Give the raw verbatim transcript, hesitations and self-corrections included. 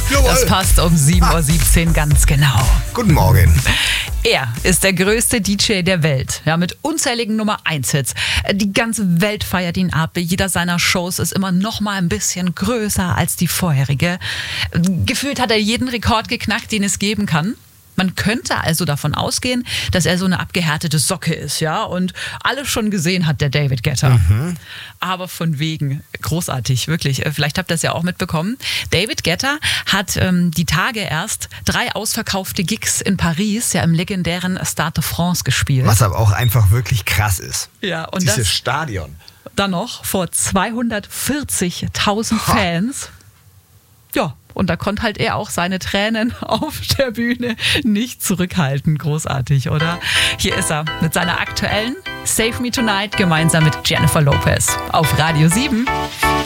Jawohl. Das passt um sieben Uhr siebzehn ganz genau. Guten Morgen. Er ist der größte D J der Welt, ja, mit unzähligen Nummer eins Hits. Die ganze Welt feiert ihn ab. Jeder seiner Shows ist immer noch mal ein bisschen größer als die vorherige. Gefühlt hat er jeden Rekord geknackt, den es geben kann. Man könnte also davon ausgehen, dass er so eine abgehärtete Socke ist, ja, und alles schon gesehen hat, der David Guetta. Mhm. Aber von wegen, großartig, wirklich. Vielleicht habt ihr das ja auch mitbekommen. David Guetta hat ähm, die Tage erst drei ausverkaufte Gigs in Paris, ja, im legendären Stade de France gespielt. Was aber auch einfach wirklich krass ist. Ja, und dieses das Stadion. Dann noch vor zweihundertvierzigtausend Fans. Ja, und da konnte halt er auch seine Tränen auf der Bühne nicht zurückhalten. Großartig, oder? Hier ist er mit seiner aktuellen Save Me Tonight gemeinsam mit Jennifer Lopez auf Radio sieben.